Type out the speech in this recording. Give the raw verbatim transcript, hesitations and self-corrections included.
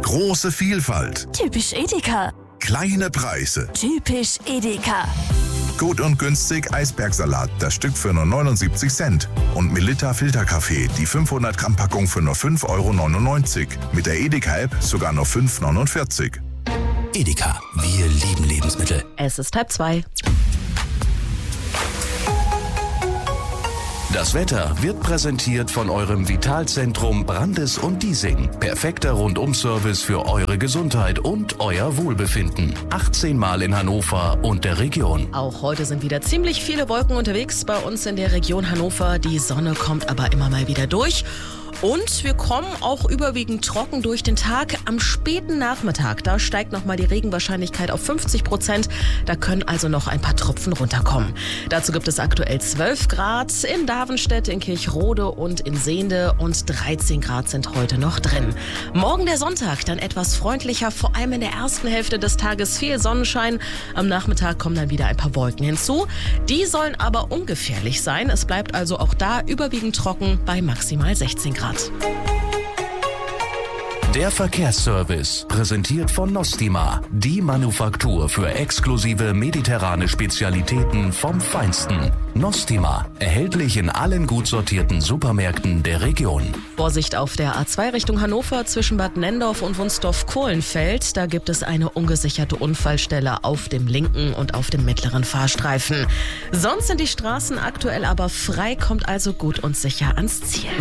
Große Vielfalt. Typisch Edeka. Kleine Preise. Typisch Edeka. Gut und günstig Eisbergsalat, das Stück für nur neunundsiebzig Cent. Und Melitta Filterkaffee, die fünfhundert Gramm Packung für nur fünf Euro neunundneunzig. Mit der Edeka-App sogar nur fünf Euro neunundvierzig. Edeka, wir lieben Lebensmittel. Es ist halb zwei. Das Wetter wird präsentiert von eurem Vitalzentrum Brandes und Diesing. Perfekter Rundum-Service für eure Gesundheit und euer Wohlbefinden. achtzehn Mal in Hannover und der Region. Auch heute sind wieder ziemlich viele Wolken unterwegs bei uns in der Region Hannover. Die Sonne kommt aber immer mal wieder durch. Und wir kommen auch überwiegend trocken durch den Tag. Am späten Nachmittag, da steigt nochmal die Regenwahrscheinlichkeit auf fünfzig Prozent. Da können also noch ein paar Tropfen runterkommen. Dazu gibt es aktuell zwölf Grad in Davenstedt, in Kirchrode und in Sehnde und dreizehn Grad sind heute noch drin. Morgen der Sonntag, dann etwas freundlicher, vor allem in der ersten Hälfte des Tages viel Sonnenschein. Am Nachmittag kommen dann wieder ein paar Wolken hinzu. Die sollen aber ungefährlich sein. Es bleibt also auch da überwiegend trocken bei maximal sechzehn Grad. Der Verkehrsservice, präsentiert von Nostima, die Manufaktur für exklusive mediterrane Spezialitäten vom Feinsten. Nostima, erhältlich in allen gut sortierten Supermärkten der Region. Vorsicht auf der A zwei Richtung Hannover zwischen Bad Nenndorf und Wunsdorf-Kohlenfeld. Da gibt es eine ungesicherte Unfallstelle auf dem linken und auf dem mittleren Fahrstreifen. Sonst sind die Straßen aktuell aber frei, kommt also gut und sicher ans Ziel.